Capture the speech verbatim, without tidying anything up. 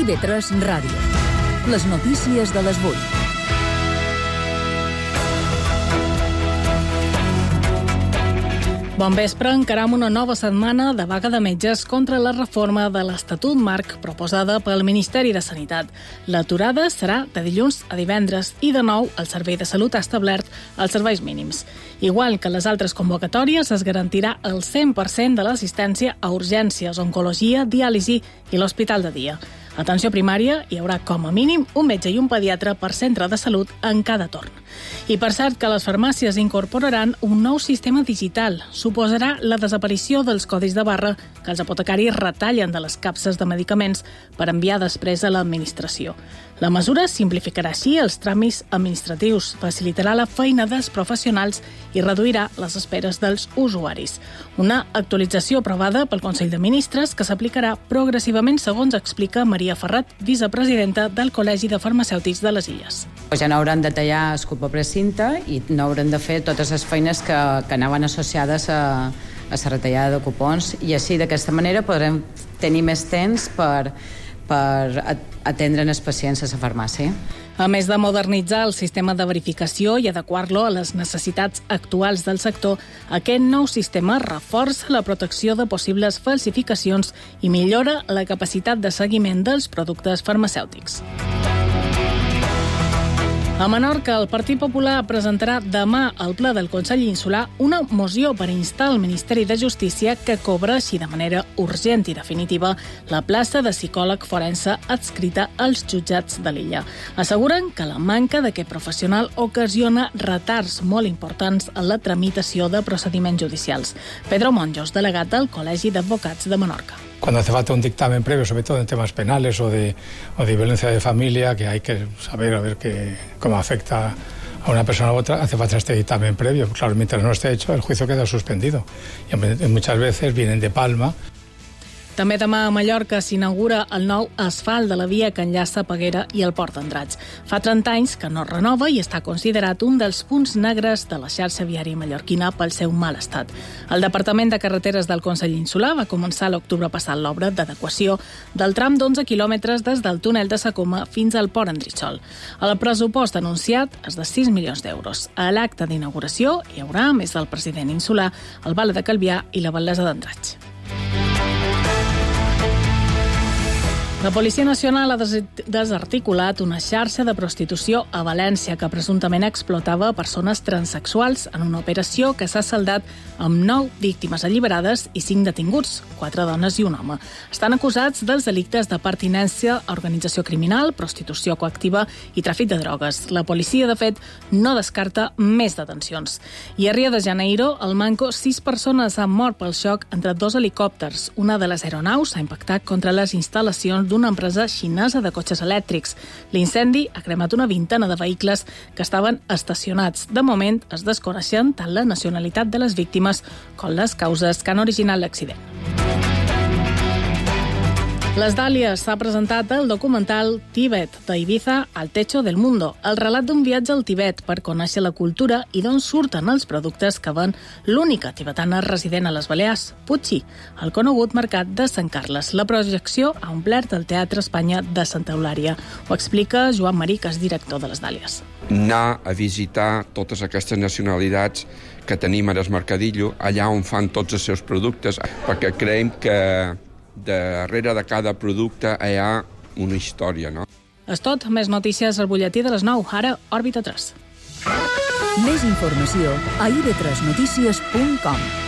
I V tres Ràdio. Les notícies de les vuit. Bon vespre, encaram una nova setmana de vaga de metges contra la reforma de l'Estatut Marc proposada pel Ministeri de Sanitat. L'aturada serà de dilluns a divendres i, de nou, el Servei de Salut ha establert els serveis mínims. Igual que les altres convocatòries, es garantirà el cent per cent de l'assistència a urgències, oncologia, diàlisi i l'hospital de dia. A atenció primària hi haurà com a mínim un metge i un pediatre per centre de salut en cada torn. I per cert que les farmàcies incorporaran un nou sistema digital. Suposarà la desaparició dels codis de barra que els apotecaris retallen de les capses de medicaments per enviar després a l'administració. La mesura simplificarà així els tràmits administratius, facilitarà la feina dels professionals i reduirà les esperes dels usuaris. Una actualització aprovada pel Consell de Ministres que s'aplicarà progressivament, segons explica Maria Ferrat, vicepresidenta del Col·legi de Farmacèutics de les Illes. Ja no hauran de tallar escopa precinta i no hauran de fer totes les feines que, que anaven associades a, a la retallada de cupons, i així d'aquesta manera podrem tenir més temps per, per atendre els pacients a la farmàcia. A més de modernitzar el sistema de verificació i adequar-lo a les necessitats actuals del sector, aquest nou sistema reforça la protecció de possibles falsificacions i millora la capacitat de seguiment dels productes farmacèutics. A Menorca, el Partit Popular presentarà demà al ple del Consell Insular una moció per instar el Ministeri de Justícia que cobreixi de manera urgent i definitiva la plaça de psicòleg forense adscrita als jutjats de l'illa. Asseguren que la manca d'aquest professional ocasiona retards molt importants en la tramitació de procediments judicials. Pedro Monjos, delegat del Col·legi d'Advocats de Menorca. Cuando hace falta un dictamen previo, sobre todo en temas penales o de, o de violencia de familia, que hay que saber a ver que, cómo afecta a una persona u otra, hace falta este dictamen previo. Claro, mientras no esté hecho, el juicio queda suspendido. Y muchas veces vienen de palma. També demà a Mallorca s'inaugura el nou asfalt de la via que enllaça Peguera i el Port d'Andratx. Fa trenta anys que no es renova i està considerat un dels punts negres de la xarxa viària mallorquina pel seu mal estat. El Departament de Carreteres del Consell Insular va començar l'octubre passat l'obra d'adequació del tram d'onze quilòmetres des del túnel de Sacoma fins al Port Andritxol. El pressupost anunciat és de sis milions d'euros. A l'acte d'inauguració hi haurà, a més del president insular, el Vale de Calvià i la Vallesa d'Andratx. La Policia Nacional ha desarticulat una xarxa de prostitució a València que presumptament explotava persones transsexuals en una operació que s'ha saldat amb nou víctimes alliberades i cinc detinguts, quatre dones i un home. Estan acusats dels delictes de pertinença a organització criminal, prostitució coactiva i tràfic de drogues. La policia, de fet, no descarta més detencions. I a Rio de Janeiro, al Manco, sis persones han mort pel xoc entre dos helicòpters. Una de les aeronaus ha impactat contra les instal·lacions d'una empresa xinesa de cotxes elèctrics. L'incendi ha cremat una vintena de vehicles que estaven estacionats. De moment es desconeixen tant la nacionalitat de les víctimes com les causes que han originat l'accident. Les Dàlies s'ha presentat el documental Tibet, d'Ibiza al techo del mundo, el relat d'un viatge al Tibet per conèixer la cultura i d'on surten els productes que ven l'única tibetana resident a les Balears, Puig, el conegut mercat de Sant Carles. La projecció ha omplert el Teatre Espanya de Santa Eulària. Ho explica Joan Marí, que és director de les Dàlies. Anar a visitar totes aquestes nacionalitats que tenim a Mercadillo, allà on fan tots els seus productes, perquè creiem que darrere de cada producte hi ha una història, no? És tot. Més notícies al butlletí de les nou. Ara, Òrbita tres. Més informació a i ve tres notícies punt com.